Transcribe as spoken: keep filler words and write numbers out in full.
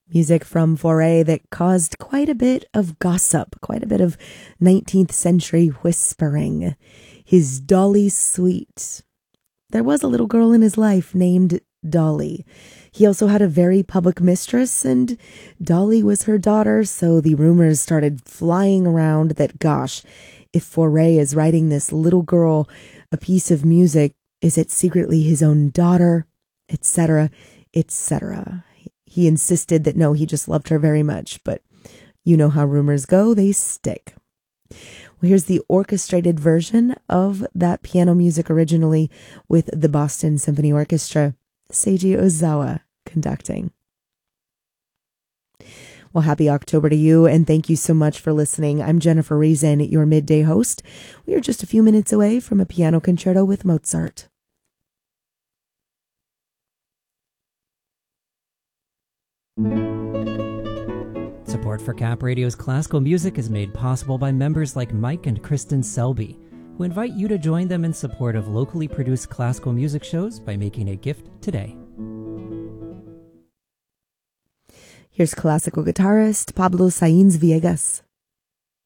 Music from Fauré that caused quite a bit of gossip, quite a bit of nineteenth century whispering. His Dolly Suite. There was a little girl in his life named Dolly. He also had a very public mistress, and Dolly was her daughter, so the rumors started flying around that, gosh, if Fauré is writing this little girl a piece of music, is it secretly his own daughter, et cetera, et cetera. He insisted that no, he just loved her very much, but you know how rumors go, they stick. Well, here's the orchestrated version of that piano music originally with the Boston Symphony Orchestra, Seiji Ozawa conducting. Well, happy October to you, and thank you so much for listening. I'm Jennifer Reason, your midday host. We are just a few minutes away from a piano concerto with Mozart. Support for Cap Radio's classical music is made possible by members like Mike and Kristen Selby, who invite you to join them in support of locally produced classical music shows by making a gift today. Here's classical guitarist Pablo Sainz Viegas.